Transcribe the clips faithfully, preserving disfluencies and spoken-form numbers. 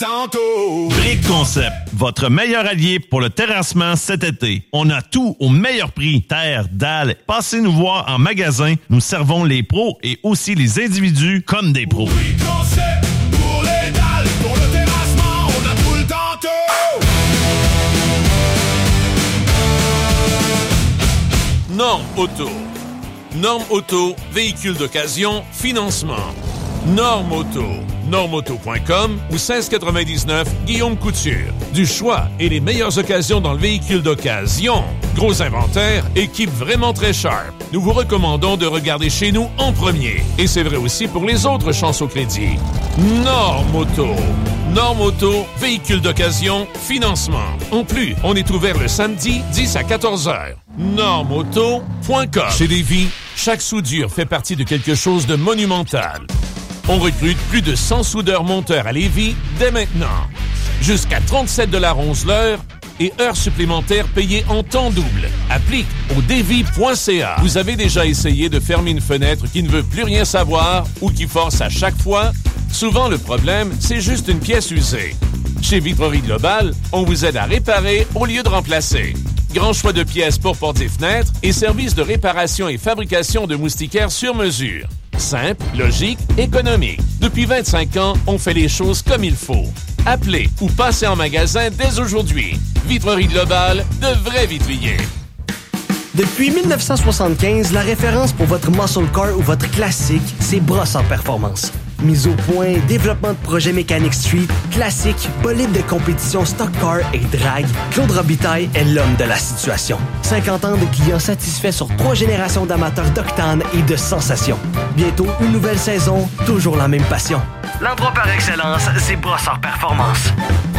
Tantôt. Brick Concept, votre meilleur allié pour le terrassement cet été. On a tout au meilleur prix. Terre, dalle. Passez nous voir en magasin. Nous servons les pros et aussi les individus comme des pros. Brick Concept pour les dalles, pour le terrassement, on a tout le tantôt. Norme Auto. Norme Auto, véhicule d'occasion, financement. Norme Auto. norme auto point com ou seize quatre-vingt-dix-neuf Guillaume Couture. Du choix et les meilleures occasions dans le véhicule d'occasion. Gros inventaire, équipe vraiment très sharp. Nous vous recommandons de regarder chez nous en premier. Et c'est vrai aussi pour les autres chances au crédit. Norme Auto. Norme Auto, véhicule d'occasion, financement. En plus, on est ouvert le samedi dix à quatorze heures. norme auto point com. Chez Lévis, chaque soudure fait partie de quelque chose de monumental. On recrute plus de cent soudeurs-monteurs à Lévis dès maintenant. Jusqu'à trente-sept dollars onze l'heure et heures supplémentaires payées en temps double. Applique au devis point c a. Vous avez déjà essayé de fermer une fenêtre qui ne veut plus rien savoir ou qui force à chaque fois? Souvent, le problème, c'est juste une pièce usée. Chez Vitrerie Global, on vous aide à réparer au lieu de remplacer. Grand choix de pièces pour portes et fenêtres et services de réparation et fabrication de moustiquaires sur mesure. Simple, logique, économique. Depuis vingt-cinq ans, on fait les choses comme il faut. Appelez ou passez en magasin dès aujourd'hui. Vitrerie Globale, de vrais vitriers. Depuis dix-neuf cent soixante-quinze, la référence pour votre muscle car ou votre classique, c'est Brossard Performance. Mise au point, développement de projets mécaniques street, classique, bolide de compétition stock car et drag, Claude Robitaille est l'homme de la situation. cinquante ans de clients satisfaits sur trois générations d'amateurs d'octane et de sensations. Bientôt, une nouvelle saison, toujours la même passion. L'endroit par excellence, c'est Brossard Performance.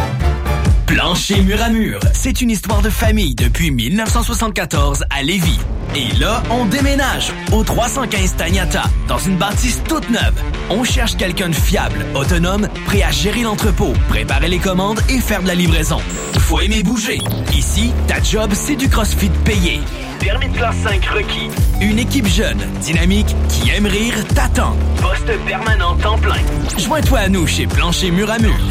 Plancher mur à mur, c'est une histoire de famille depuis dix-neuf cent soixante-quatorze à Lévis. Et là, on déménage au trois cent quinze Tagnata, dans une bâtisse toute neuve. On cherche quelqu'un de fiable, autonome, prêt à gérer l'entrepôt, préparer les commandes et faire de la livraison. Faut aimer bouger. Ici, ta job, c'est du CrossFit payé. Permis de classe cinq requis. Une équipe jeune, dynamique, qui aime rire, t'attend. Poste permanent temps plein. Joins-toi à nous chez Plancher mur à mur.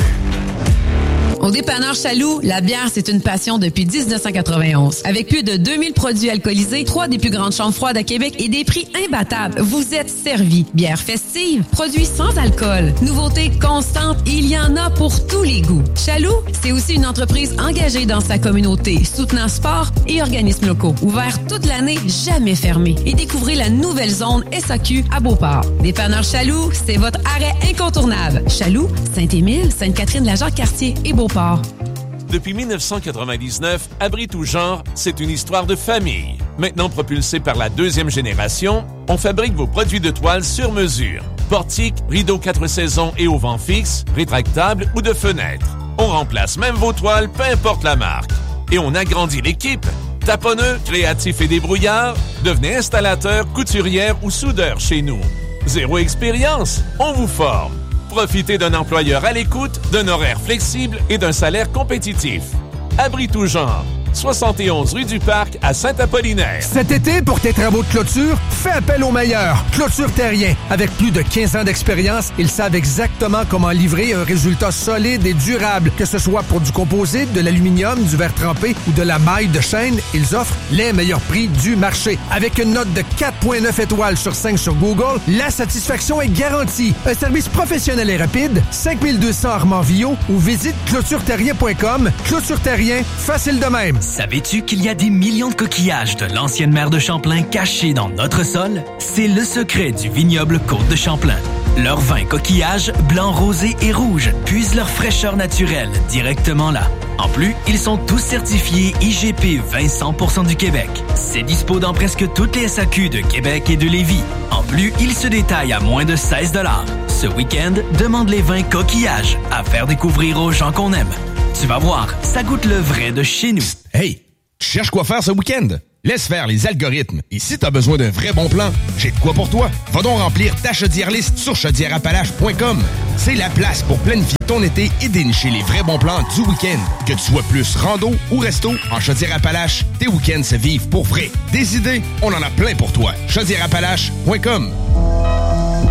Au dépanneur Chaloux, la bière, c'est une passion depuis dix-neuf cent quatre-vingt-onze. Avec plus de deux mille produits alcoolisés, trois des plus grandes chambres froides à Québec et des prix imbattables, vous êtes servis. Bière festive, produits sans alcool, nouveautés constantes, il y en a pour tous les goûts. Chaloux, c'est aussi une entreprise engagée dans sa communauté, soutenant sport et organismes locaux. Ouvert toute l'année, jamais fermé. Et découvrez la nouvelle zone S A Q à Beauport. Dépanneur Chaloux, c'est votre arrêt incontournable. Chaloux, Saint-Émile, Sainte-Catherine-la-Jacques-Cartier et Beauport. Depuis dix-neuf cent quatre-vingt-dix-neuf, Abri tout genre, c'est une histoire de famille. Maintenant propulsé par la deuxième génération, on fabrique vos produits de toile sur mesure. Portiques, rideaux quatre saisons et au vent fixe, rétractables ou de fenêtres. On remplace même vos toiles, peu importe la marque. Et on agrandit l'équipe. Taponneux, créatifs et débrouillards, devenez installateur, couturière ou soudeur chez nous. Zéro expérience, on vous forme. Profitez d'un employeur à l'écoute, d'un horaire flexible et d'un salaire compétitif. Abri tout genre. soixante et onze rue du Parc à Saint-Apollinaire. Cet été, pour tes travaux de clôture, fais appel aux meilleurs. Clôture Terrien. Avec plus de quinze ans d'expérience, ils savent exactement comment livrer un résultat solide et durable. Que ce soit pour du composite, de l'aluminium, du verre trempé ou de la maille de chaîne, ils offrent les meilleurs prix du marché. Avec une note de quatre virgule neuf étoiles sur cinq sur Google, la satisfaction est garantie. Un service professionnel et rapide, cinq mille deux cents Armand-Villot ou visite clôture terrien point com. Clôture Terrien, facile de même. Savais-tu qu'il y a des millions de coquillages de l'ancienne mer de Champlain cachés dans notre sol? C'est le secret du vignoble Côte de Champlain. Leurs vins coquillages, blancs, rosés et rouges, puisent leur fraîcheur naturelle directement là. En plus, ils sont tous certifiés I G P vingt cent pour cent du Québec. C'est dispo dans presque toutes les S A Q de Québec et de Lévis. En plus, ils se détaillent à moins de seize dollars. Ce week-end, demande les vins coquillages à faire découvrir aux gens qu'on aime. Tu vas voir, ça goûte le vrai de chez nous. Hey, tu cherches quoi faire ce week-end? Laisse faire les algorithmes. Et si t'as besoin d'un vrai bon plan, j'ai de quoi pour toi. Va donc remplir ta chaudière liste sur chaudière appalaches point com. C'est la place pour planifier ton été et dénicher les vrais bons plans du week-end. Que tu sois plus rando ou resto, en Chaudière-Appalaches, tes week-ends se vivent pour vrai. Des idées, on en a plein pour toi. chaudière appalaches point com.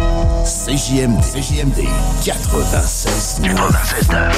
C J M D, C J M D quatre-vingt-seize neuf.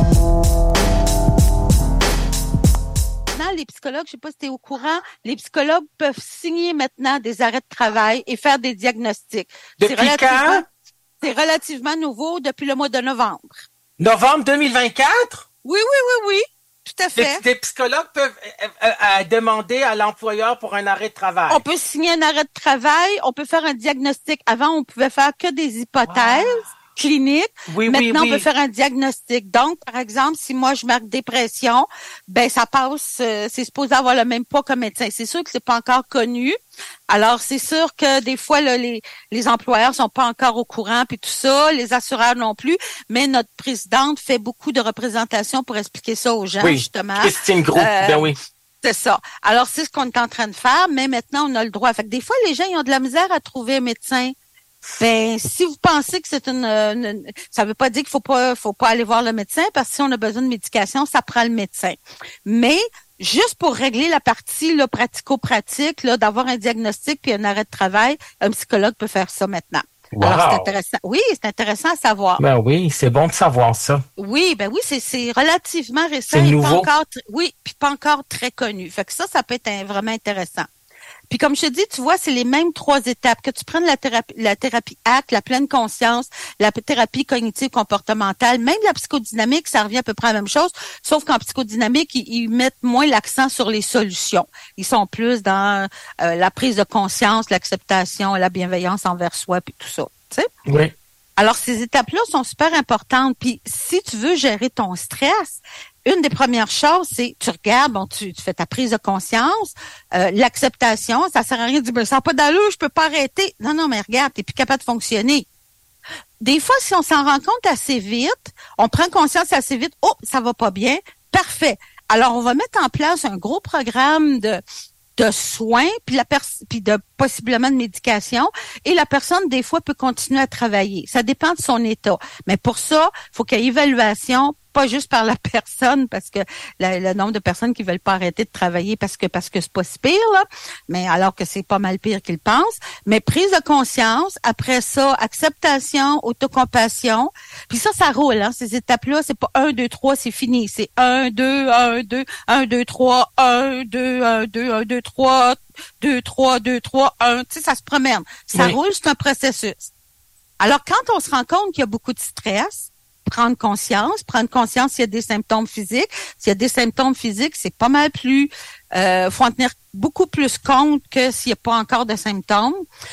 Maintenant, les psychologues, je sais pas si tu es au courant, les psychologues peuvent signer maintenant des arrêts de travail et faire des diagnostics. Depuis c'est relativement, quand? C'est relativement nouveau depuis le mois de novembre. Novembre deux mille vingt-quatre? Oui, oui, oui, oui. Tout à fait. Des, des psychologues peuvent euh, euh, euh, demander à l'employeur pour un arrêt de travail. On peut signer un arrêt de travail, on peut faire un diagnostic. Avant, on pouvait faire que des hypothèses wow. cliniques. Oui, Maintenant, oui, oui. on peut faire un diagnostic. Donc, par exemple, si moi, je marque dépression, ben ça passe, euh, c'est supposé avoir le même poids comme médecin. C'est sûr que c'est pas encore connu. Alors, c'est sûr que des fois, là, les, les employeurs sont pas encore au courant, puis tout ça, les assureurs non plus, mais notre présidente fait beaucoup de représentation pour expliquer ça aux gens, oui, justement. Christine Gros, euh, ben oui. C'est ça. Alors, c'est ce qu'on est en train de faire, mais maintenant, on a le droit. Fait que des fois, les gens, ils ont de la misère à trouver un médecin. Ben, si vous pensez que c'est une, une ça veut pas dire qu'il faut pas, faut pas aller voir le médecin, parce que si on a besoin de médication, ça prend le médecin. Mais, juste pour régler la partie là, pratico-pratique, là, d'avoir un diagnostic puis un arrêt de travail, un psychologue peut faire ça maintenant. Wow. Alors, c'est intéressant. Oui, c'est intéressant à savoir. Ben oui, c'est bon de savoir ça. Oui, ben oui, c'est, c'est relativement récent. C'est et nouveau. Pas encore, oui, puis pas encore très connu. Fait que ça, ça peut être un, vraiment intéressant. Puis comme je te dis, tu vois, c'est les mêmes trois étapes. Que tu prennes la thérapie, la thérapie A C T, la pleine conscience, la thérapie cognitive comportementale, même la psychodynamique, ça revient à peu près à la même chose, sauf qu'en psychodynamique, ils, ils mettent moins l'accent sur les solutions. Ils sont plus dans euh, la prise de conscience, l'acceptation, la bienveillance envers soi, puis tout ça. Tu sais? Oui. Alors, ces étapes-là sont super importantes. Puis, si tu veux gérer ton stress, une des premières choses, c'est tu regardes, bon, tu, tu fais ta prise de conscience, euh, l'acceptation, ça sert à rien de dire, ben, ça n'a pas d'allure, je peux pas arrêter. Non, non, mais regarde, t'es plus capable de fonctionner. Des fois, si on s'en rend compte assez vite, on prend conscience assez vite, oh, ça va pas bien, parfait. Alors, on va mettre en place un gros programme de de soins, puis la pers- puis de possiblement de médication, et la personne, des fois, peut continuer à travailler. Ça dépend de son état. Mais pour ça, il faut qu'il y ait évaluation, pas juste par la personne, parce que la, le nombre de personnes qui veulent pas arrêter de travailler parce que parce que c'est pas si pire, là, mais alors que c'est pas mal pire qu'ils pensent. Mais prise de conscience, après ça, acceptation, autocompassion, puis ça, ça roule, hein, ces étapes-là, c'est pas un, deux, trois, c'est fini. C'est un, deux, un, deux, un, deux, trois, un, deux, un, deux, un, deux, trois, deux, trois, deux, trois, un, tu sais, ça se promène. Ça oui. roule, c'est un processus. Alors, quand on se rend compte qu'il y a beaucoup de stress, prendre conscience, prendre conscience s'il y a des symptômes physiques. S'il y a des symptômes physiques, c'est pas mal plus, euh, faut en tenir beaucoup plus compte que s'il n'y a pas encore de symptômes.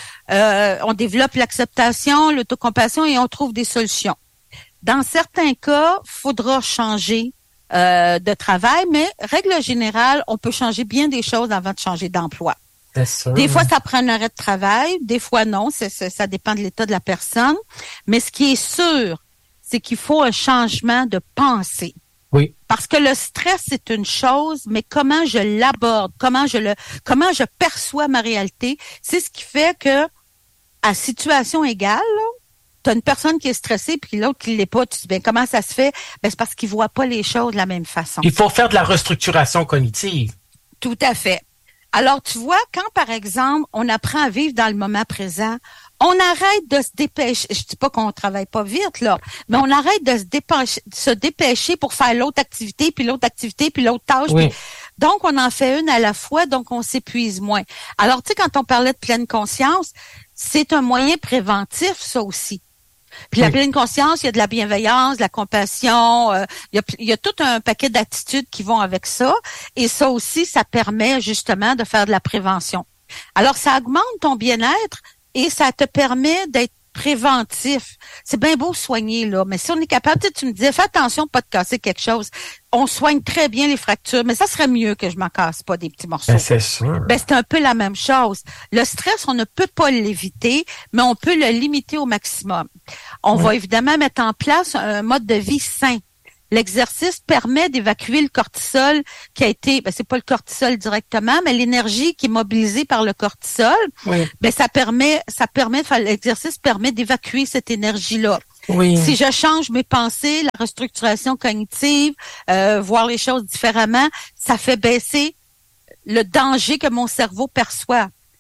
Euh, on développe l'acceptation, l'autocompassion et on trouve des solutions. Dans certains cas, faudra changer euh, de travail, mais règle générale, on peut changer bien des choses avant de changer d'emploi. C'est sûr. Des fois, ça prend un arrêt de travail, des fois non, c'est, c'est, ça dépend de l'état de la personne. Mais ce qui est sûr, c'est qu'il faut un changement de pensée. Oui. Parce que le stress, c'est une chose, mais comment je l'aborde, comment je le, comment je perçois ma réalité, c'est ce qui fait que, à situation égale, tu as une personne qui est stressée puis l'autre qui l'est pas. Tu dis, ben, comment ça se fait? Ben, c'est parce qu'ils voient pas les choses de la même façon. Il faut faire de la restructuration cognitive. Tout à fait. Alors, tu vois, quand, par exemple, on apprend à vivre dans le moment présent, on arrête de se dépêcher. Je dis pas qu'on travaille pas vite, là, mais on arrête de se dépêcher, de se dépêcher pour faire l'autre activité, puis l'autre activité, puis l'autre tâche. Oui. Puis... Donc, on en fait une à la fois, donc on s'épuise moins. Alors, tu sais, quand on parlait de pleine conscience, c'est un moyen préventif, ça aussi. Puis la oui. pleine conscience, il y a de la bienveillance, de la compassion, euh, il, y a, il y a tout un paquet d'attitudes qui vont avec ça. Et ça aussi, ça permet justement de faire de la prévention. Alors, ça augmente ton bien-être et ça te permet d'être préventif. C'est bien beau soigner, là, mais si on est capable, tu sais, tu me disais, fais attention de pas te casser quelque chose. On soigne très bien les fractures, mais ça serait mieux que je m'en casse pas des petits morceaux. Ben, c'est sûr. Ben, c'est un peu la même chose. Le stress, on ne peut pas l'éviter, mais on peut le limiter au maximum. On oui. va évidemment mettre en place un mode de vie sain. L'exercice permet d'évacuer le cortisol qui a été, ben c'est pas le cortisol directement, mais l'énergie qui est mobilisée par le cortisol. Oui. Ben ça permet, ça permet de faire l'exercice permet d'évacuer cette énergie-là. Oui. Si je change mes pensées, la restructuration cognitive, euh, voir les choses différemment, ça fait baisser le danger que mon cerveau perçoit.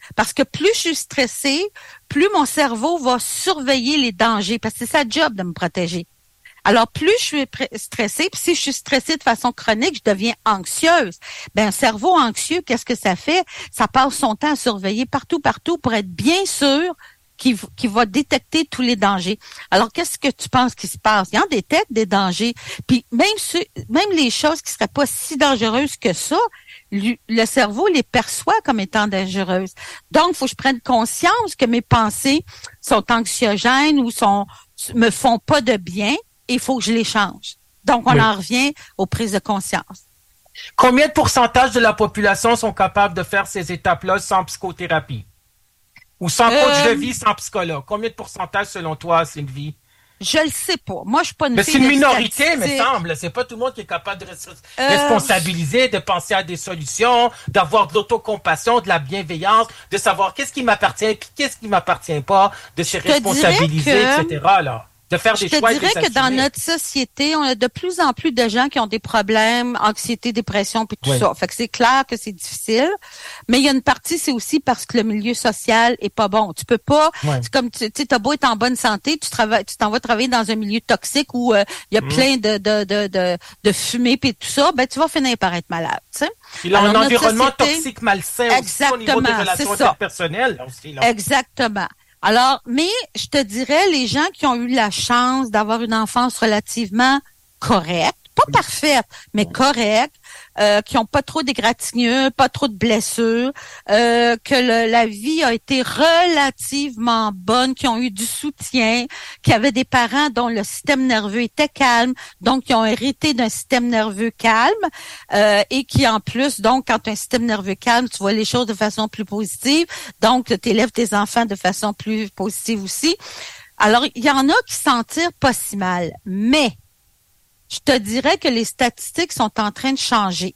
Parce que plus je suis stressée, plus mon cerveau va surveiller les dangers, parce que c'est sa job de me protéger. Alors, plus je suis stressée, puis si je suis stressée de façon chronique, je deviens anxieuse. Ben, un cerveau anxieux, qu'est-ce que ça fait? Ça passe son temps à surveiller partout, partout pour être bien sûr qu'il, qu'il va détecter tous les dangers. Alors, qu'est-ce que tu penses qui se passe? Il en détecte des dangers. Puis, même ceux, même les choses qui seraient pas si dangereuses que ça, lui, le cerveau les perçoit comme étant dangereuses. Donc, il faut que je prenne conscience que mes pensées sont anxiogènes ou sont, me font pas de bien. Il faut que je les change. Donc, on oui. en revient aux prises de conscience. Combien de pourcentage de la population sont capables de faire ces étapes-là sans psychothérapie? Ou sans euh... coach de vie, sans psychologue? Combien de pourcentage selon toi, Sylvie? Je le sais pas. Moi, je suis pas une Mais fille c'est une de minorité, me semble. C'est pas tout le monde qui est capable de se euh... responsabiliser, de penser à des solutions, d'avoir de l'autocompassion, de la bienveillance, de savoir qu'est-ce qui m'appartient et qu'est-ce qui m'appartient pas, de se responsabiliser, que... et cetera, là. De faire des Je te choix dirais que dans notre société, on a de plus en plus de gens qui ont des problèmes, anxiété, dépression, puis tout oui. ça. Fait que c'est clair que c'est difficile. Mais il y a une partie, c'est aussi parce que le milieu social est pas bon. Tu peux pas, ouais. c'est comme, tu sais, t'as beau être en bonne santé, tu travailles, tu t'en vas travailler dans un milieu toxique où il euh, y a mmh. plein de, de, de, de, de fumée puis tout ça, ben, tu vas finir par être malade, tu sais. Il a un environnement société, toxique malsain aussi au niveau des relations interpersonnelles. Aussi, là. Exactement. Alors, mais je te dirais, les gens qui ont eu la chance d'avoir une enfance relativement correcte, pas oui. parfaite, mais correcte, euh, qui ont pas trop d'égratignures, pas trop de blessures, euh, que le, la vie a été relativement bonne, qui ont eu du soutien, qui avaient des parents dont le système nerveux était calme, donc qui ont hérité d'un système nerveux calme, euh, et qui en plus, donc, quand tu as un système nerveux calme, tu vois les choses de façon plus positive, donc tu élèves tes enfants de façon plus positive aussi. Alors, il y en a qui s'en tirent pas si mal, mais je te dirais que les statistiques sont en train de changer.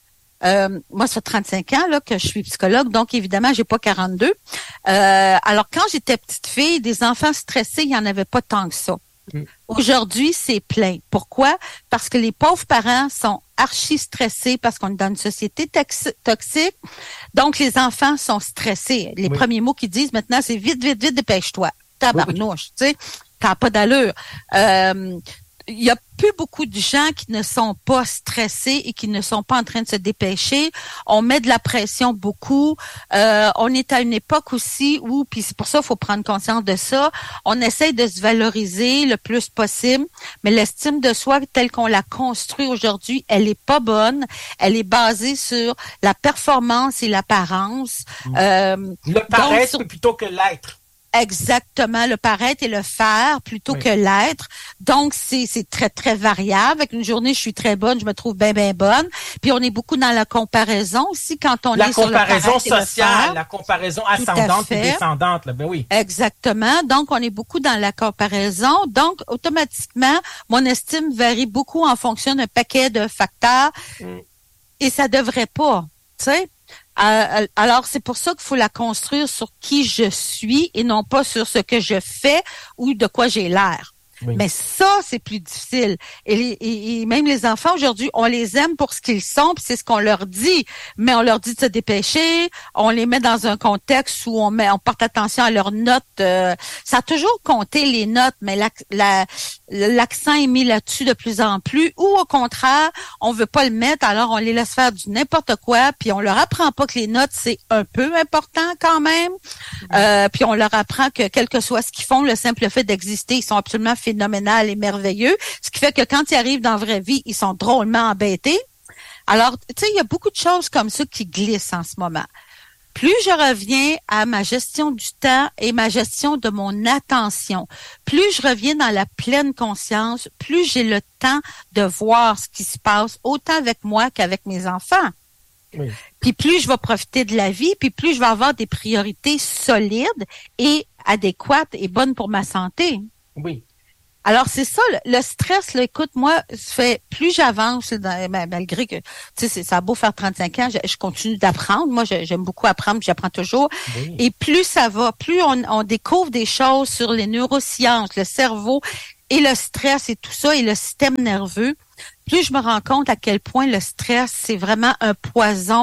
Euh, moi, ça fait trente-cinq ans là que je suis psychologue, donc évidemment, j'ai pas quarante-deux. Euh, alors, quand j'étais petite fille, des enfants stressés, il y en avait pas tant que ça. Mm. Aujourd'hui, c'est plein. Pourquoi? Parce que les pauvres parents sont archi stressés parce qu'on est dans une société toxi- toxique. Donc, les enfants sont stressés. Les oui. premiers mots qu'ils disent maintenant, c'est vite, vite, vite, dépêche-toi. Tabarnouche, oui. tu sais, t'as pas d'allure. Euh, Il y a plus beaucoup de gens qui ne sont pas stressés et qui ne sont pas en train de se dépêcher. On met de la pression beaucoup. Euh, on est à une époque aussi où, puis c'est pour ça qu'il faut prendre conscience de ça, on essaie de se valoriser le plus possible, mais l'estime de soi telle qu'on la construit aujourd'hui, elle est pas bonne. Elle est basée sur la performance et l'apparence. Euh, le paraître donc, plutôt que l'être. Exactement, le paraître et le faire plutôt oui. que l'être. Donc, c'est c'est très, très variable. Avec une journée, je suis très bonne, je me trouve bien, bien bonne. Puis, on est beaucoup dans la comparaison aussi quand on la est sur le paraître comparaison et le sociale, faire. La comparaison ascendante et descendante. Là. Ben oui. Exactement. Donc, on est beaucoup dans la comparaison. Donc, automatiquement, mon estime varie beaucoup en fonction d'un paquet de facteurs. Mm. Et ça devrait pas, tu sais. Euh, alors, c'est pour ça qu'il faut la construire sur qui je suis et non pas sur ce que je fais ou de quoi j'ai l'air. Oui. Mais ça, c'est plus difficile. Et, les, et, et même les enfants, aujourd'hui, on les aime pour ce qu'ils sont, puis c'est ce qu'on leur dit. Mais on leur dit de se dépêcher, on les met dans un contexte où on met, on porte attention à leurs notes. Euh, ça a toujours compté, les notes, mais la, la, l'accent est mis là-dessus de plus en plus. Ou au contraire, on veut pas le mettre, alors on les laisse faire du n'importe quoi, puis on leur apprend pas que les notes, c'est un peu important quand même. Oui. Euh, puis on leur apprend que quel que soit ce qu'ils font, le simple fait d'exister, ils sont absolument phénoménal et merveilleux, ce qui fait que quand ils arrivent dans la vraie vie, ils sont drôlement embêtés. Alors, tu sais, il y a beaucoup de choses comme ça qui glissent en ce moment. Plus je reviens à ma gestion du temps et ma gestion de mon attention, plus je reviens dans la pleine conscience, plus j'ai le temps de voir ce qui se passe, autant avec moi qu'avec mes enfants. Oui. Puis plus je vais profiter de la vie, puis plus je vais avoir des priorités solides et adéquates et bonnes pour ma santé. Oui. Alors, c'est ça, le, le stress, là, écoute, moi, ça fait, plus j'avance, dans, malgré que, tu sais, ça a beau faire trente-cinq ans, je, je continue d'apprendre. Moi, je, j'aime beaucoup apprendre, j'apprends toujours. Oui. Et plus ça va, plus on, on découvre des choses sur les neurosciences, le cerveau et le stress et tout ça, et le système nerveux, plus je me rends compte à quel point le stress, c'est vraiment un poison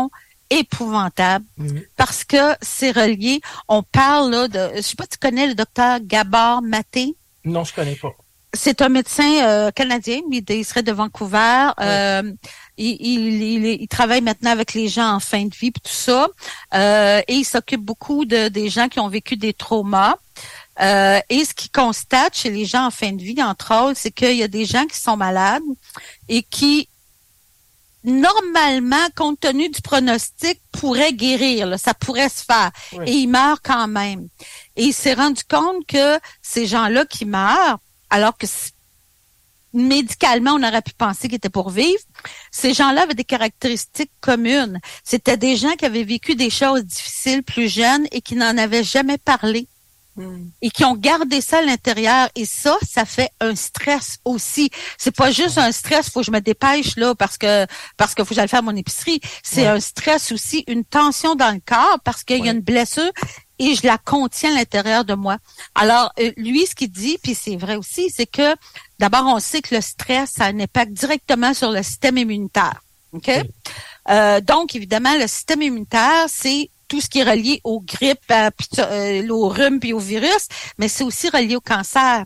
épouvantable mmh. parce que c'est relié. On parle là de, je sais pas, tu connais le docteur Gabor Maté? Non, je connais pas. C'est un médecin euh, canadien, il, il serait de Vancouver. Oui. Euh, il, il, il, il travaille maintenant avec les gens en fin de vie, puis tout ça, euh, et il s'occupe beaucoup de des gens qui ont vécu des traumas. Euh, et ce qu'il constate chez les gens en fin de vie, entre autres, c'est qu'il y a des gens qui sont malades et qui, normalement, compte tenu du pronostic, pourraient guérir. Là, ça pourrait se faire. Oui. Et ils meurent quand même. Et il s'est rendu compte que ces gens-là qui meurent, alors que médicalement, on aurait pu penser qu'ils étaient pour vivre, ces gens-là avaient des caractéristiques communes. C'était des gens qui avaient vécu des choses difficiles plus jeunes et qui n'en avaient jamais parlé. Et qui ont gardé ça à l'intérieur. Et ça, ça fait un stress aussi. C'est pas juste un stress, faut que je me dépêche là parce que parce que faut que j'aille faire mon épicerie. C'est ouais. un stress aussi, une tension dans le corps parce qu'il ouais. y a une blessure et je la contiens à l'intérieur de moi. Alors, euh, lui, ce qu'il dit, puis c'est vrai aussi, c'est que d'abord, on sait que le stress, ça a un impact directement sur le système immunitaire. OK? Oui. Euh, donc, évidemment, le système immunitaire, c'est tout ce qui est relié aux grippes, à, euh, au rhume puis au virus, mais c'est aussi relié au cancer.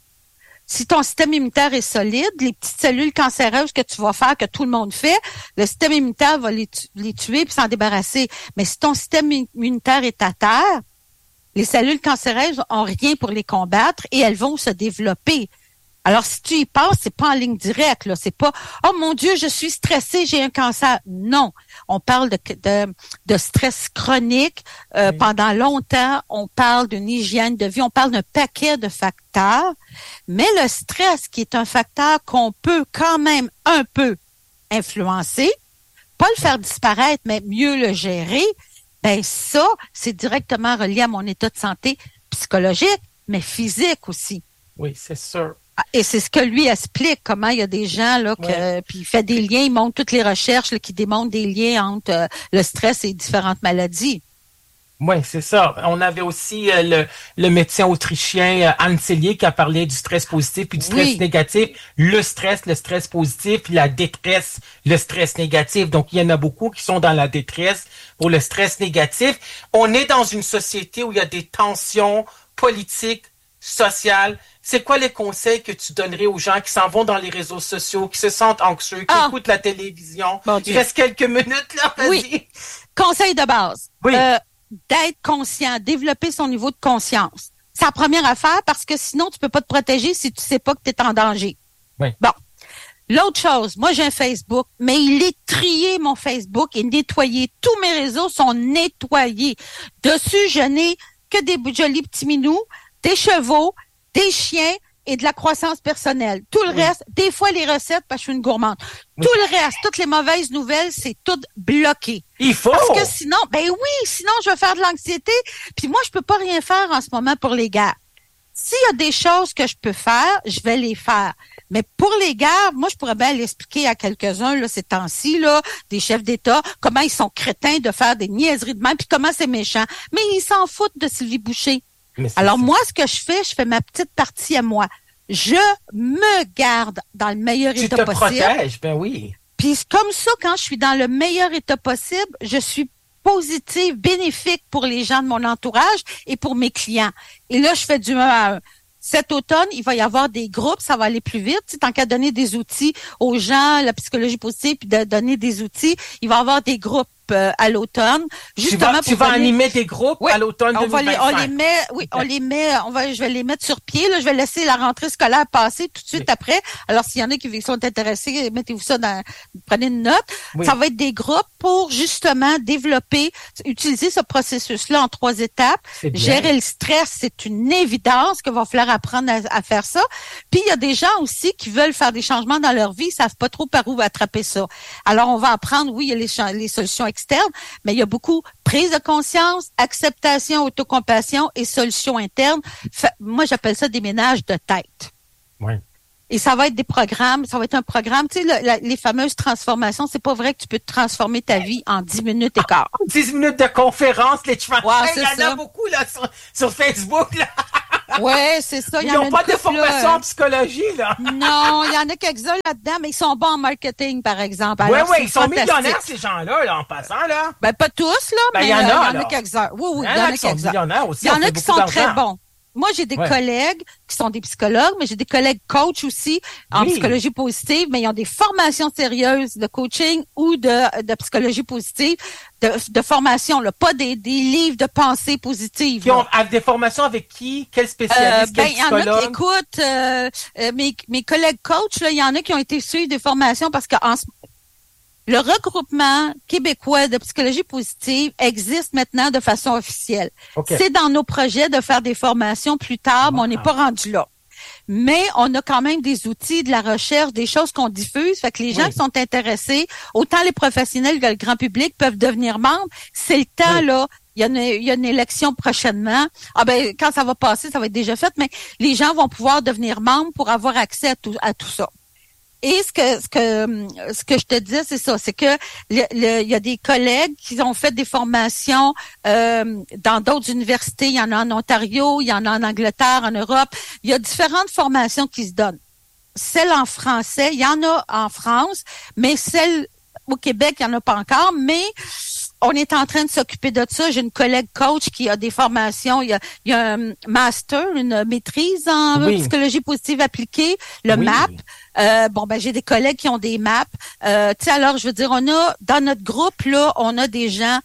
Si ton système immunitaire est solide, les petites cellules cancéreuses que tu vas faire, que tout le monde fait, le système immunitaire va les, tu- les tuer puis s'en débarrasser. Mais si ton système immunitaire est à terre, les cellules cancéreuses ont rien pour les combattre et elles vont se développer. Alors, si tu y passes, c'est pas en ligne directe, là. C'est pas, oh mon Dieu, je suis stressée, j'ai un cancer. Non. On parle de, de, de stress chronique euh, oui. pendant longtemps. On parle d'une hygiène de vie. On parle d'un paquet de facteurs. Mais le stress, qui est un facteur qu'on peut quand même un peu influencer, pas le faire disparaître, mais mieux le gérer, ben ça, c'est directement relié à mon état de santé psychologique, mais physique aussi. Oui, c'est sûr. Et c'est ce que lui explique, comment il y a des gens, là, que, ouais. puis il fait des liens, il montre toutes les recherches là, qui démontrent des liens entre euh, le stress et différentes maladies. Oui, c'est ça. On avait aussi euh, le, le médecin autrichien euh, Hans Selye qui a parlé du stress positif puis du stress oui. négatif. Le stress, le stress positif, puis la détresse, le stress négatif. Donc, il y en a beaucoup qui sont dans la détresse pour le stress négatif. On est dans une société où il y a des tensions politiques, sociales. C'est quoi les conseils que tu donnerais aux gens qui s'en vont dans les réseaux sociaux, qui se sentent anxieux, qui ah. écoutent la télévision? Bon, il reste quelques minutes, là, vas-y. Oui. Conseil de base. Oui. Euh, d'être conscient, développer son niveau de conscience. C'est la première affaire parce que sinon, tu peux pas te protéger si tu sais pas que tu es en danger. Oui. Bon. L'autre chose, moi, j'ai un Facebook, mais il est trié, mon Facebook, et nettoyé. Tous mes réseaux sont nettoyés. Dessus, je n'ai que des jolis petits minous, des chevaux, des chiens et de la croissance personnelle. Tout le oui. reste, des fois les recettes, parce que je suis une gourmande. Oui. Tout le reste, toutes les mauvaises nouvelles, c'est tout bloqué. Il faut! Parce que sinon, ben oui, sinon je vais faire de l'anxiété. Puis moi, je peux pas rien faire en ce moment pour les guerres. S'il y a des choses que je peux faire, je vais les faire. Mais pour les guerres, moi, je pourrais bien l'expliquer à quelques-uns, là, ces temps-ci, là, des chefs d'État, comment ils sont crétins de faire des niaiseries de même, puis comment c'est méchant. Mais ils s'en foutent de Sylvie Boucher. Alors, ça. moi, ce que je fais, je fais ma petite partie à moi. Je me garde dans le meilleur tu état te possible. Protèges, ben oui. Puis comme ça, quand je suis dans le meilleur état possible, je suis positive, bénéfique pour les gens de mon entourage et pour mes clients. Et là, je fais du un à un. Cet automne, il va y avoir des groupes, ça va aller plus vite. Tu sais, tant qu'à donner des outils aux gens, la psychologie positive, puis de donner des outils, il va y avoir des groupes euh, à l'automne. Justement, tu vas, pour tu vas donner... animer des groupes oui, à l'automne deux mille vingt-cinq. On, les, on les met, oui, okay. on les met, on va, je vais les mettre sur pied. Là, je vais laisser la rentrée scolaire passer tout de suite oui. après. Alors, s'il y en a qui sont intéressés, mettez-vous ça dans, prenez une note. Oui. Ça va être des groupes pour justement développer, utiliser ce processus-là en trois étapes. Gérer le stress, c'est une évidence qu'il va falloir apprendre à, à faire ça. Puis, il y a des gens aussi qui veulent faire des changements dans leur vie, ils savent pas trop par où attraper ça. Alors, on va apprendre, oui, il y a les, les solutions externes, mais il y a beaucoup prise de conscience, acceptation, autocompassion et solutions internes. Fait, moi, j'appelle ça des ménages de tête. Oui. Et ça va être des programmes, ça va être un programme, tu sais, le, la, les fameuses transformations, c'est pas vrai que tu peux transformer ta vie en dix minutes et quart. dix minutes de conférence, les transformations, wow, il y en a beaucoup là sur, sur Facebook, là. Ouais, c'est ça. Ils n'ont pas de formation là. en psychologie, là. Non, il y en a quelques-uns là-dedans, mais ils sont bons en marketing, par exemple. Oui, Alors, oui, c'est ils sont fantastique. millionnaires, ces gens-là, là, en passant, là. Ben, pas tous, là, Ben, mais il y en a, euh, il y en a là. quelques-uns. Oui, oui, Il y en a qui sont quelques-uns. millionnaires aussi, Il y on en a fait qui beaucoup sont très d'argent. bons. Moi, j'ai des Ouais. collègues qui sont des psychologues, mais j'ai des collègues coachs aussi en Oui. psychologie positive, mais ils ont des formations sérieuses de coaching ou de, de psychologie positive, de, de formation, là, pas des, des livres de pensée positive. Qui ont là. avec des formations avec qui? Quel Euh, spécialiste? ben, quel il y en a qui psychologue? écoutent, euh, euh, mes, mes collègues coachs, là, il y en a qui ont été suivre des formations parce que en ce- le regroupement québécois de psychologie positive existe maintenant de façon officielle. OK. C'est dans nos projets de faire des formations plus tard, mais on n'est pas rendu là. Mais on a quand même des outils, de la recherche, des choses qu'on diffuse. Fait que les gens Oui. qui sont intéressés, autant les professionnels que le grand public, peuvent devenir membres. C'est le temps, Oui. là. Il y, a une, il y a une élection prochainement. Ah ben, quand ça va passer, ça va être déjà fait, mais les gens vont pouvoir devenir membres pour avoir accès à tout, à tout ça. Et ce que ce que ce que je te disais, c'est ça, c'est que le, le- il y a des collègues qui ont fait des formations euh, dans d'autres universités. Il y en a en Ontario, il y en a en Angleterre, en Europe. Il y a différentes formations qui se donnent. Celle en français, il y en a en France, mais celle au Québec, il n'y en a pas encore. Mais on est en train de s'occuper de ça. J'ai une collègue coach qui a des formations. Il y a, il y a un master, une maîtrise en Oui. psychologie positive appliquée, le Oui. M A P. Euh, bon, ben j'ai des collègues qui ont des M A P. Euh, tu sais, alors, je veux dire, on a, dans notre groupe, là, on a des gens,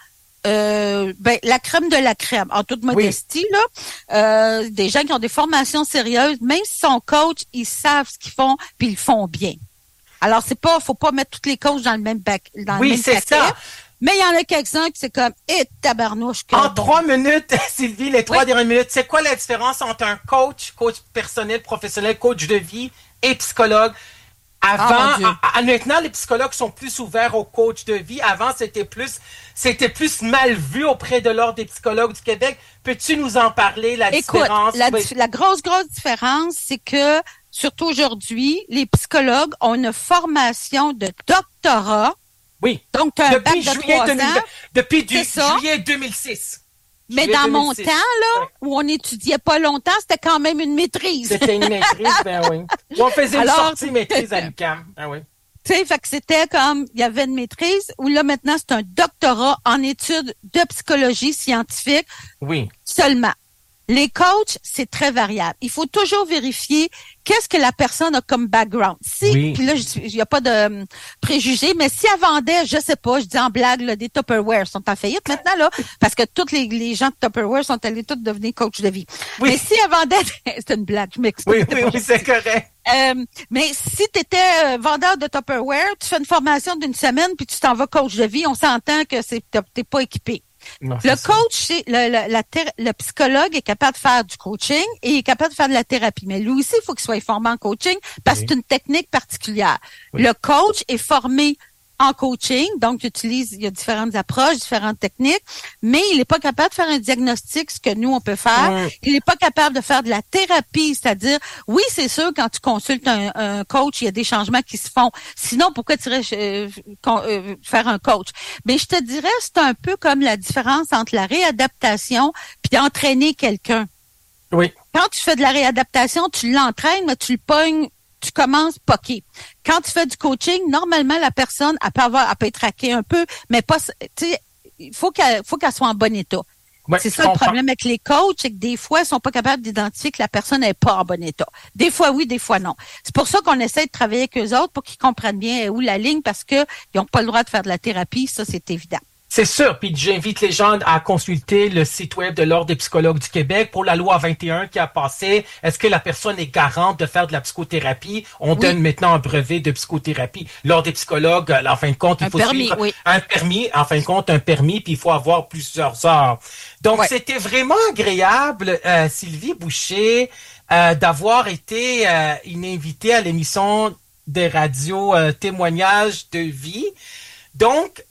euh, ben, la crème de la crème, en toute modestie, là. Euh, des gens qui ont des formations sérieuses. Même s'ils sont coachs, ils savent ce qu'ils font, puis ils le font bien. Alors, c'est pas, faut pas mettre tous les coachs dans le même bac, dans le Oui, même c'est paquet. ça. Mais il y en a quelques-uns qui c'est comme, eh, tabarnouche. que En bon. trois minutes, Sylvie, les trois Oui. dernières minutes, c'est quoi la différence entre un coach, coach personnel, professionnel, coach de vie et psychologue? Ah, Avant, mon Dieu. à- à- maintenant, les psychologues sont plus ouverts aux coachs de vie. Avant, c'était plus, c'était plus mal vu auprès de l'ordre des psychologues du Québec. Peux-tu nous en parler, la Écoute, différence? la, Oui. dif- la grosse, grosse différence, c'est que, surtout aujourd'hui, les psychologues ont une formation de doctorat. Oui. Donc, tu as un bac Depuis de juillet, trois deux mille ans. depuis du, C'est ça. juillet deux mille six. Mais Juillet dans mon deux mille six. temps, là, Ouais. où on étudiait pas longtemps, c'était quand même une maîtrise. C'était une maîtrise, ben oui. On faisait une Alors- sortie maîtrise à l'U Q A M. Ben oui. Tu sais, fait que c'était comme, il y avait une maîtrise, où là, maintenant, c'est un doctorat en études de psychologie scientifique Oui. seulement. Les coachs, c'est très variable. Il faut toujours vérifier qu'est-ce que la personne a comme background. Si, Oui. puis là, il n'y a pas de hum, préjugés, mais si elle vendait, je sais pas, je dis en blague, là, des Tupperware sont en faillite maintenant, là, parce que tous les, les gens de Tupperware sont allés tous devenir coach de vie. Oui. Mais si elle vendait, c'est une blague, je m'excuse. Oui, c'était oui, pas oui, c'est correct. euh, mais si tu étais vendeur de Tupperware, tu fais une formation d'une semaine puis tu t'en vas coach de vie, on s'entend que c'est t'es t'es pas équipé. Non, Le c'est ça. coach, c'est- le, le, la thé- le psychologue est capable de faire du coaching et il est capable de faire de la thérapie. Mais lui aussi, il faut qu'il soit formé en coaching parce que Oui. c'est une technique particulière. Oui. Le coach est formé en coaching, donc il utilise, il y a différentes approches, différentes techniques, mais il n'est pas capable de faire un diagnostic, ce que nous, on peut faire. Mm. Il n'est pas capable de faire de la thérapie, c'est-à-dire, oui, c'est sûr, quand tu consultes un, un coach, il y a des changements qui se font. Sinon, pourquoi tu irais euh, con- euh, faire un coach? Mais je te dirais, c'est un peu comme la différence entre la réadaptation puis entraîner quelqu'un. Oui. Quand tu fais de la réadaptation, tu l'entraînes, mais tu le pognes, tu commences poqué. Quand tu fais du coaching, normalement, la personne, elle peut avoir, elle peut être raquée un peu, mais pas, tu sais, il faut qu'elle, faut qu'elle soit en bon état. Ouais, c'est je ça le comprends. problème avec les coachs, c'est que des fois, ils sont pas capables d'identifier que la personne n'est pas en bon état. Des fois oui, des fois non. C'est pour ça qu'on essaie de travailler avec eux autres pour qu'ils comprennent bien où la ligne, parce que ils n'ont pas le droit de faire de la thérapie, ça c'est évident. C'est sûr. Puis j'invite les gens à consulter le site web de l'Ordre des psychologues du Québec pour la loi vingt et un qui a passé. Est-ce que la personne est garante de faire de la psychothérapie? On Oui. donne maintenant un brevet de psychothérapie. L'Ordre des psychologues, euh, en fin de compte, il Un faut permis, suivre oui. un permis. En fin de compte, un permis, puis il faut avoir plusieurs heures. Donc, Ouais. c'était vraiment agréable, euh, Sylvie Boucher, euh, d'avoir été euh, une invitée à l'émission des radios euh, témoignages de vie. Donc,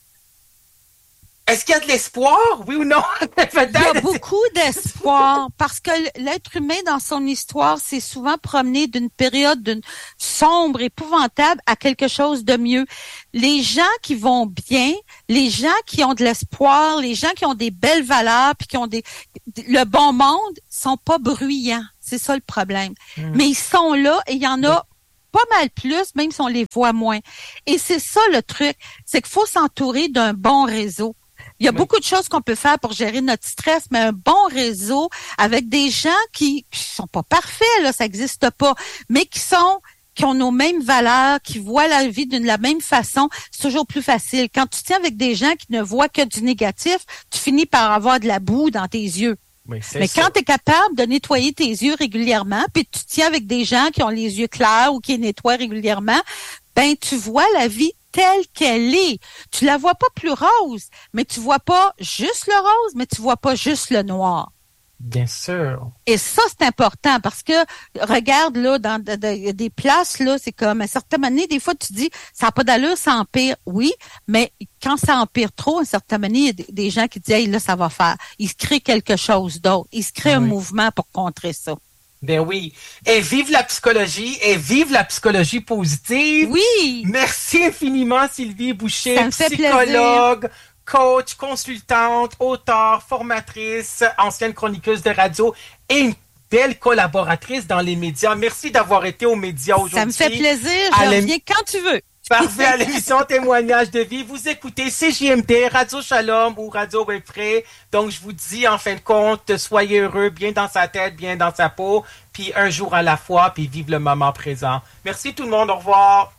est-ce qu'il y a de l'espoir, oui ou non? Il y a beaucoup d'espoir parce que l'être humain, dans son histoire, s'est souvent promené d'une période d'une sombre, épouvantable à quelque chose de mieux. Les gens qui vont bien, les gens qui ont de l'espoir, les gens qui ont des belles valeurs, puis qui ont des le bon monde, sont pas bruyants. C'est ça le problème. Mm. Mais ils sont là et il y en a oui. pas mal plus, même si on les voit moins. Et c'est ça le truc, c'est qu'il faut s'entourer d'un bon réseau. Il y a oui. beaucoup de choses qu'on peut faire pour gérer notre stress, mais un bon réseau avec des gens qui, qui sont pas parfaits, là, ça n'existe pas, mais qui sont qui ont nos mêmes valeurs, qui voient la vie d'une la même façon, c'est toujours plus facile. Quand tu tiens avec des gens qui ne voient que du négatif, tu finis par avoir de la boue dans tes yeux. Oui, mais ça. quand tu es capable de nettoyer tes yeux régulièrement, puis tu tiens avec des gens qui ont les yeux clairs ou qui les nettoient régulièrement, ben tu vois la vie telle qu'elle est. Tu la vois pas plus rose, mais tu vois pas juste le rose, mais tu vois pas juste le noir. Bien sûr. Et ça, c'est important parce que, regarde, là, dans de, de, des places, là, c'est comme, à certaines années, des fois, tu dis, ça n'a pas d'allure, ça empire. Oui, mais quand ça empire trop, à certaines années, il y a des, des gens qui disent, hey, là, ça va faire. Ils se créent quelque chose d'autre. Ils se créent oui. un mouvement pour contrer ça. Ben oui. Et vive la psychologie, et vive la psychologie positive. Oui. Merci infiniment, Sylvie Boucher, ça me fait psychologue. Plaisir. Coach, consultante, auteure, formatrice, ancienne chroniqueuse de radio et une belle collaboratrice dans les médias. Merci d'avoir été aux médias aujourd'hui. Ça me fait plaisir. Je reviens quand tu veux. Parfait, à l'émission Témoignage de vie. Vous écoutez C J M D, Radio Shalom ou Radio Webfray. Donc, je vous dis, en fin de compte, soyez heureux, bien dans sa tête, bien dans sa peau, puis un jour à la fois, puis vive le moment présent. Merci tout le monde. Au revoir.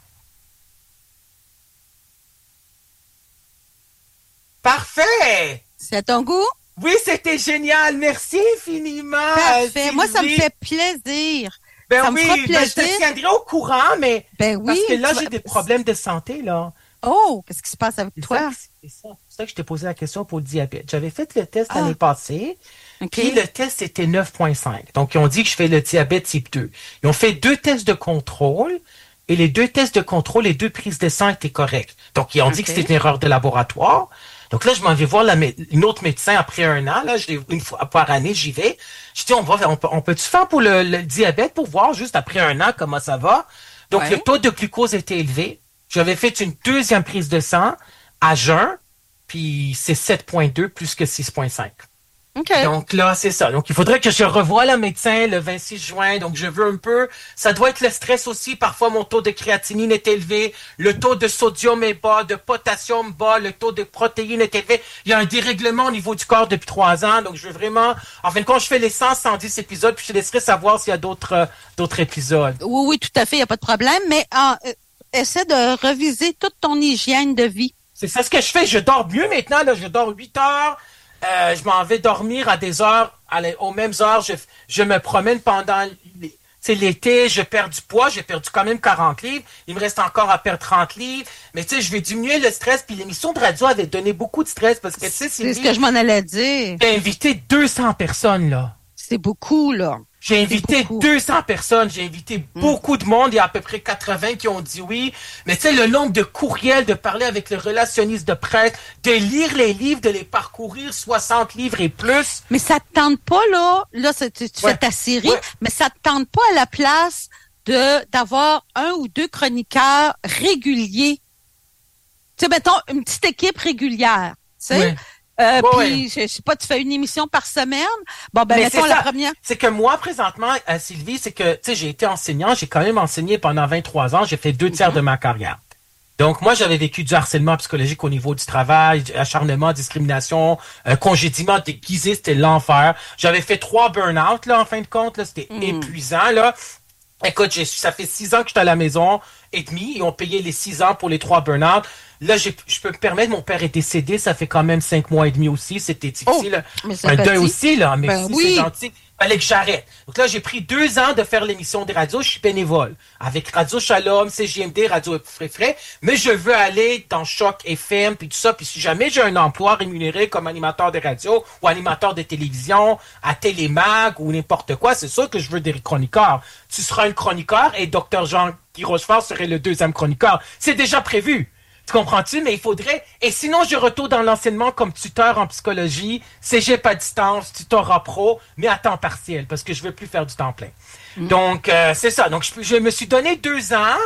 Parfait! C'est à ton goût? Oui, c'était génial. Merci infiniment. Parfait. Sylvie. Moi, ça me fait plaisir. Ben ça oui, me fera plaisir. Ben, je te tiendrai au courant, mais ben oui, parce que là, vas... j'ai des problèmes de santé, là. Oh, qu'est-ce qui se passe avec c'est toi? Ça, c'est ça. C'est ça que je t'ai posé la question pour le diabète. J'avais fait le test ah. l'année passée, okay. puis le test était neuf virgule cinq. Donc, ils ont dit que je fais le diabète type deux. Ils ont fait deux tests de contrôle. Et les deux tests de contrôle, les deux prises de sang étaient correctes. Donc, ils ont okay. dit que c'était une erreur de laboratoire. Donc là, je m'en vais voir la, une autre médecin après un an. Là, je, une fois par année, j'y vais. Je dis, on va, on peut, on peut-tu faire pour le, le diabète pour voir juste après un an comment ça va? Donc, ouais. le taux de glucose était élevé. J'avais fait une deuxième prise de sang à jeun, puis c'est sept virgule deux plus que six virgule cinq. Okay. Donc là, c'est ça. Donc, il faudrait que je revoie le médecin le vingt-six juin. Donc, je veux un peu... Ça doit être le stress aussi. Parfois, mon taux de créatinine est élevé. Le taux de sodium est bas, de potassium bas. Le taux de protéines est élevé. Il y a un dérèglement au niveau du corps depuis trois ans. Donc, je veux vraiment... En fin de compte, je fais les cent, cent dix épisodes, puis je te laisserai savoir s'il y a d'autres euh, d'autres épisodes. Oui, oui, tout à fait. Il n'y a pas de problème. Mais euh, essaie de reviser toute ton hygiène de vie. C'est ça ce que je fais. Je dors mieux maintenant. Là, je dors huit heures. Euh, je m'en vais dormir à des heures, à les, aux mêmes heures. Je, je me promène pendant les, l'été. Je perds du poids. J'ai perdu quand même quarante livres. Il me reste encore à perdre trente livres. Mais tu sais, je vais diminuer le stress. Puis l'émission de radio avait donné beaucoup de stress parce que tu sais, c'est ce que je m'en allais dire. J'ai invité deux cents personnes là. C'est beaucoup là. J'ai invité deux cents personnes, j'ai invité mmh. beaucoup de monde, il y a à peu près quatre-vingts qui ont dit oui. Mais tu sais, le nombre de courriels, de parler avec le relationniste de presse, de lire les livres, de les parcourir, soixante livres et plus. Mais ça te tente pas, là, là, tu, tu ouais. fais ta série, ouais. mais ça te tente pas à la place de d'avoir un ou deux chroniqueurs réguliers. Tu sais, mettons, une petite équipe régulière, tu sais. Ouais. Euh, ouais, puis, ouais. je, je sais pas, tu fais une émission par semaine. Bon, ben, mais mettons la première. C'est que moi, présentement, euh, Sylvie, c'est que, tu sais, j'ai été enseignant, j'ai quand même enseigné pendant vingt-trois ans, j'ai fait deux tiers mm-hmm. de ma carrière. Donc, moi, j'avais vécu du harcèlement psychologique au niveau du travail, acharnement, discrimination, euh, congédiement déguisé, c'était l'enfer. J'avais fait trois burn-out, là, en fin de compte, là, c'était mm. épuisant, là. Écoute, j'ai, ça fait six ans que j'étais à la maison et demi, ils ont payé les six ans pour les trois burn-out. Là, j'ai, je peux me permettre, mon père est décédé, ça fait quand même cinq mois et demi aussi, c'était difficile. Oh, mais un deuil aussi, là, mais ben si oui. c'est gentil. Fallait que j'arrête. Donc là, j'ai pris deux ans de faire l'émission de radio, je suis bénévole. Avec Radio Shalom, C J M D, Radio Frais, mais je veux aller dans Choc F M, puis tout ça, puis si jamais j'ai un emploi rémunéré comme animateur de radio ou animateur de télévision, à Télémag ou n'importe quoi, c'est sûr que je veux des chroniqueurs. Tu seras un chroniqueur et Dr Jean-Guy Rochefort serait le deuxième chroniqueur. C'est déjà prévu. Tu comprends-tu? Mais il faudrait... Et sinon, je retourne dans l'enseignement comme tuteur en psychologie, cégep à distance, tutorat pro, mais à temps partiel, parce que je veux plus faire du temps plein. Mm. Donc, euh, c'est ça. Donc, je, je me suis donné deux ans.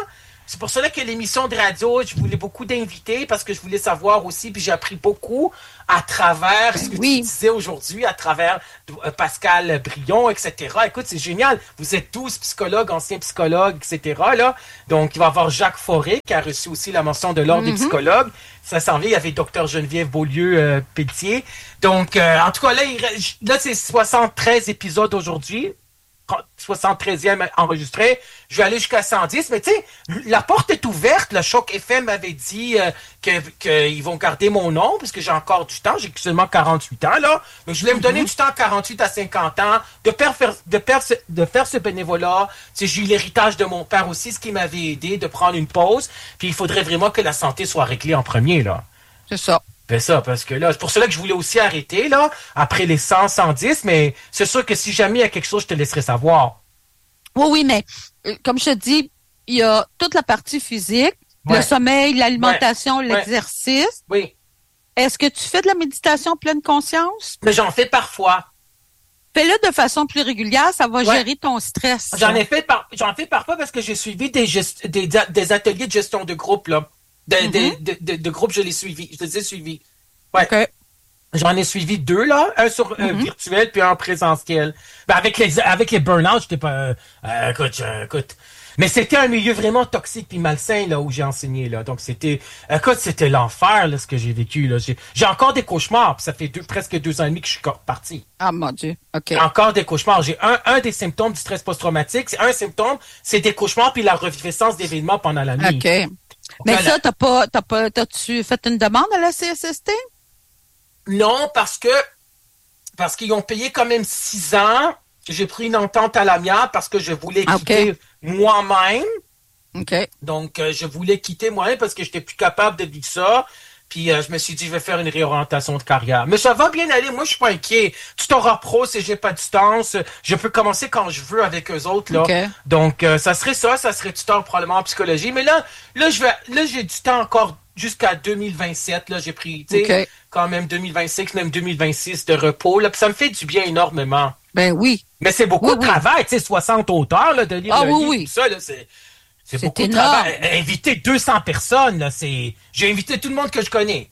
c'est pour cela que l'émission de radio, je voulais beaucoup d'invités parce que je voulais savoir aussi, puis j'ai appris beaucoup à travers ce que Oui. tu disais aujourd'hui, à travers euh, Pascal Brion, et cetera. Écoute, c'est génial. Vous êtes tous psychologues, anciens psychologues, et cetera. Là. Donc, il va y avoir Jacques Forêt qui a reçu aussi la mention de l'Ordre Mm-hmm. des psychologues. Ça s'en vient. Il y avait Docteur Geneviève Beaulieu-Pelletier. Donc, euh, en tout cas, là, il, là c'est soixante-treize épisodes aujourd'hui. soixante-treizième enregistré. Je vais aller jusqu'à cent dix, mais tu sais, la porte est ouverte. Le Choc F M m'avait dit euh, que qu'ils vont garder mon nom, parce que j'ai encore du temps. J'ai seulement quarante-huit ans, là. Mais je voulais me donner du temps à quarante-huit à cinquante ans, de faire, de faire, ce, de faire ce bénévolat. Tu sais, j'ai eu l'héritage de mon père aussi, ce qui m'avait aidé, de prendre une pause. Puis il faudrait vraiment que la santé soit réglée en premier, là. C'est ça. Ben ça, parce que là, c'est pour cela que je voulais aussi arrêter, là, après les cent, cent dix, mais c'est sûr que si jamais il y a quelque chose, je te laisserai savoir. Oui, oui, mais euh, comme je te dis, il y a toute la partie physique, Ouais. le sommeil, l'alimentation, Ouais. l'exercice. Oui. Est-ce que tu fais de la méditation pleine conscience? Mais j'en fais parfois. Fais-le de façon plus régulière, ça va Ouais. gérer ton stress. J'en ai fait par, j'en fais parfois parce que j'ai suivi des, gest- des, des ateliers de gestion de groupe, là. De, Mm-hmm. de, de, de, de groupe, je les suivis. Je les ai suivis. Ouais. OK. J'en ai suivi deux, là. Un sur euh, Mm-hmm. virtuel puis un en présentiel. Ben, avec les, avec les burn-out, j'étais pas, euh, euh, écoute, euh, écoute. Mais c'était un milieu vraiment toxique puis malsain, là, où j'ai enseigné, là. Donc, c'était, écoute, c'était l'enfer, là, ce que j'ai vécu, là. J'ai, j'ai encore des cauchemars, puis ça fait deux, presque deux ans et demi que je suis parti. Ah, mon Dieu. OK. Encore des cauchemars. J'ai un, un des symptômes du stress post-traumatique. C'est un symptôme, c'est des cauchemars puis la reviviscence d'événements pendant la nuit. OK. Mais Voilà. ça, t'as pas, t'as pas, t'as-tu fait une demande à la C S S T? Non, parce que, parce qu'ils ont payé quand même six ans. J'ai pris une entente à l'amiable parce que je voulais Ah, quitter OK. moi-même. OK. Donc, euh, je voulais quitter moi-même parce que j'étais plus capable de vivre ça. Puis, euh, je me suis dit, je vais faire une réorientation de carrière. Mais ça va bien aller. Moi, je suis pas inquiet. Tout aura pro, si j'ai pas de distance. Je peux commencer quand je veux avec eux autres, là. OK. Donc, euh, ça serait ça. Ça serait tuteur probablement en psychologie. Mais là, là, je vais, là, j'ai du temps encore jusqu'à deux mille vingt-sept. Là, j'ai pris, tu sais, OK. quand même deux mille vingt-cinq, même deux mille vingt-six de repos. Là, puis ça me fait du bien énormément. Ben oui. Mais c'est beaucoup Oui, de oui. travail, tu sais, soixante auteurs, là, de lire Ah le oui, livre, oui. tout ça, là, c'est, c'est C'est beaucoup de énorme. travail. Euh, Inviter deux cents personnes, là, c'est, j'ai invité tout le monde que je connais.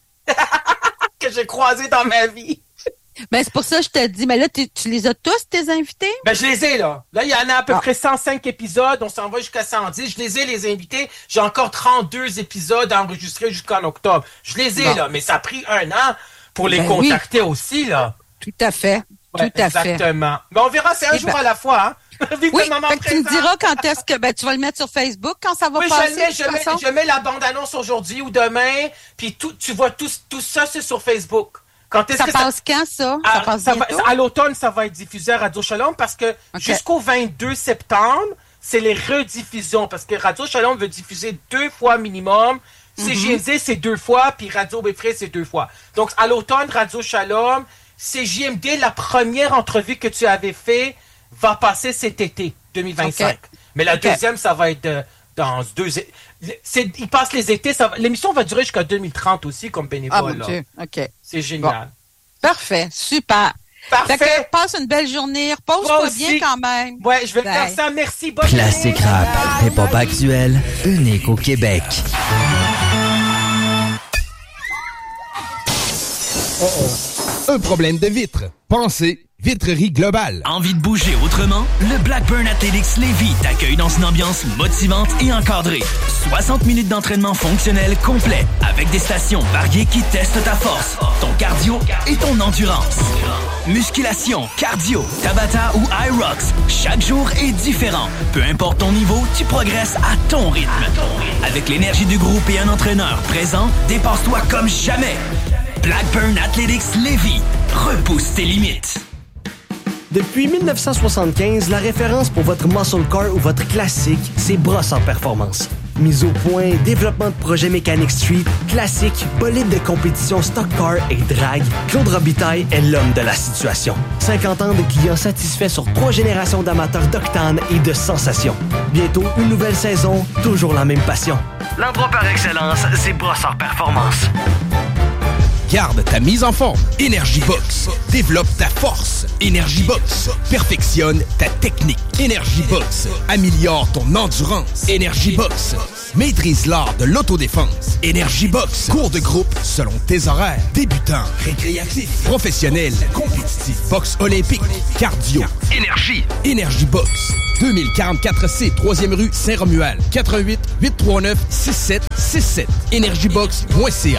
que j'ai croisé dans ma vie. Ben, c'est pour ça que je te dis, mais là, tu tu les as tous, tes invités? Ben, je les ai, là. Là, il y en a à peu Ah. près cent cinq épisodes. On s'en va jusqu'à cent dix. Je les ai, les invités. J'ai encore trente-deux épisodes enregistrés jusqu'en octobre. Je les ai, Bon. là. Mais ça a pris un an pour les Ben oui. contacter aussi, là. Tout à fait. Ouais, Tout à fait. exactement. Mais on verra, c'est un Eh jour ben- à la fois, hein. Vive Oui, le moment fait que tu me présent. diras quand est-ce que, ben, tu vas le mettre sur Facebook, quand ça va Oui, passer, je le mets, de je toute mets, façon? je mets la bande-annonce aujourd'hui ou demain, puis tout, tu vois, tout, tout ça, c'est sur Facebook. Quand est-ce Ça que passe quand, ça? Ah, ça passe ça va- bientôt? à l'automne, ça va être diffusé à Radio Shalom parce que jusqu'au vingt-deux septembre, c'est les rediffusions parce que Radio Shalom veut diffuser deux fois minimum. C J M D, c'est deux fois, puis Radio Béfré, c'est deux fois. Donc, à l'automne, Radio Shalom, C J M D, la première entrevue que tu avais fait va passer cet été, deux mille vingt-cinq. Ok. Mais la Ok. deuxième, ça va être euh, dans deux... é- c'est- il passe les étés, ça va- l'émission va durer jusqu'à deux mille trente aussi comme bénévole. Ah, mon là. Dieu. OK. C'est génial. Parfait. Super. Parfait. Fait que passe une belle journée. Repose-toi Toi bien aussi. quand même. Ouais, je vais Bye. faire ça. Merci. Bonne Classique journée. rap, hip-hop actuel, unique au Québec. Un problème de vitre. Pensez Vitrerie Globale. Envie de bouger autrement? Le Blackburn Athletics Lévis t'accueille dans une ambiance motivante et encadrée. soixante minutes d'entraînement fonctionnel complet avec des stations variées qui testent ta force, ton cardio et ton endurance. Musculation, cardio, Tabata ou Hyrox, chaque jour est différent. Peu importe ton niveau, tu progresses à ton rythme. Avec l'énergie du groupe et un entraîneur présent, dépasse-toi comme jamais. Blackburn Athletics Lévis, repousse tes limites. Depuis mille neuf cent soixante-quinze, la référence pour votre muscle car ou votre classique, c'est Brossard Performance. Mise au point, développement de projets mécaniques street, classique, bolide de compétition stock car et drag, Claude Robitaille est l'homme de la situation. cinquante ans de clients satisfaits sur trois générations d'amateurs d'octane et de sensations. Bientôt, une nouvelle saison, toujours la même passion. L'endroit par excellence, c'est Brossard Performance. Garde ta mise en forme. EnergyBox. Développe ta force. EnergyBox. Perfectionne ta technique. EnergyBox. Améliore ton endurance. EnergyBox. Maîtrise l'art de l'autodéfense. EnergyBox. Cours de groupe selon tes horaires. Débutant, récréatif, professionnel, compétitif, boxe olympique, cardio. Énergie. EnergyBox. deux mille quarante-quatre C, troisième rue Saint-Romuald. quatre un huit, huit trois neuf, six sept six sept. Energybox point c a.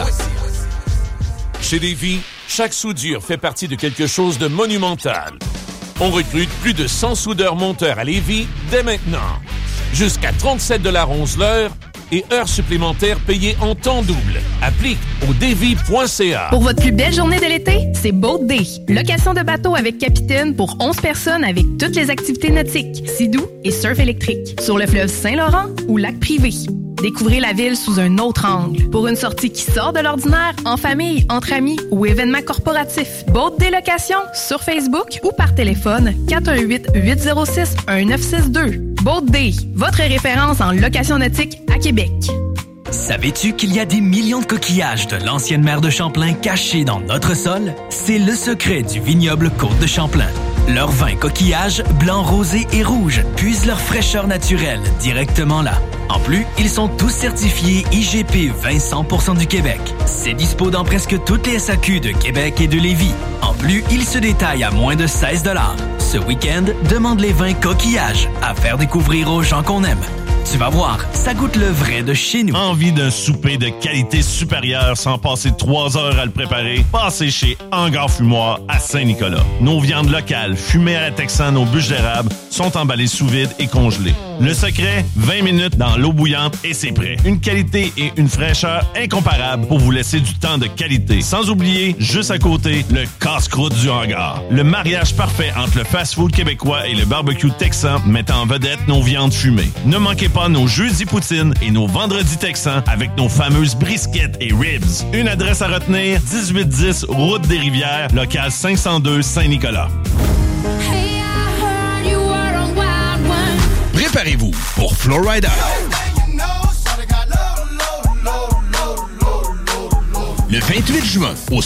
Chez Lévis, chaque soudure fait partie de quelque chose de monumental. On recrute plus de cent soudeurs-monteurs à Lévis dès maintenant. Jusqu'à trente-sept dollars onze l'heure et heures supplémentaires payées en temps double. Applique au dévis point c a. Pour votre plus belle journée de l'été, c'est Boat Day. Location de bateau avec capitaine pour onze personnes avec toutes les activités nautiques, sidou et surf électrique. Sur le fleuve Saint-Laurent ou lac privé. Découvrez la ville sous un autre angle. Pour une sortie qui sort de l'ordinaire, en famille, entre amis ou événements corporatifs. Boat Day Location sur Facebook ou par téléphone quatre un huit, huit zéro six, un neuf six deux. Boat Day, votre référence en location nautique à Québec. Savais-tu qu'il y a des millions de coquillages de l'ancienne mer de Champlain cachés dans notre sol? C'est le secret du vignoble Côte de Champlain. Leurs vins coquillages, blancs, rosés et rouges, puisent leur fraîcheur naturelle directement là. En plus, ils sont tous certifiés I G P vingt cent pour cent du Québec. C'est dispo dans presque toutes les S A Q de Québec et de Lévis. En plus, ils se détaillent à moins de seize dollars. Ce week-end, demande les vins coquillages à faire découvrir aux gens qu'on aime. Tu vas voir, ça goûte le vrai de chez nous. Envie d'un souper de qualité supérieure sans passer trois heures à le préparer? Passez chez Hangar Fumoir à Saint-Nicolas. Nos viandes locales, fumées à la texane aux bûches d'érable, sont emballées sous vide et congelées. Le secret, vingt minutes dans l'eau bouillante et c'est prêt. Une qualité et une fraîcheur incomparables pour vous laisser du temps de qualité. Sans oublier, juste à côté, le casse-croûte du hangar. Le mariage parfait entre le fast-food québécois et le barbecue texan mettant en vedette nos viandes fumées. Ne manquez pas nos jeudis poutines et nos vendredis texans avec nos fameuses brisquettes et ribs. Une adresse à retenir, dix-huit dix Route des Rivières, local cinq cent deux Saint-Nicolas. Préparez-vous pour Florida. Le vingt-huit juin, au